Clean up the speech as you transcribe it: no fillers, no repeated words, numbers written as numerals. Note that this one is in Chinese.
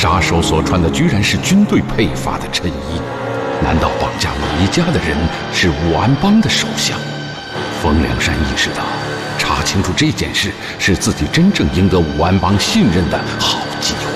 杀手所穿的居然是军队配发的衬衣，难道绑架韦家的人是武安帮的手下？冯梁山意识到，查清楚这件事是自己真正赢得武安帮信任的好机会。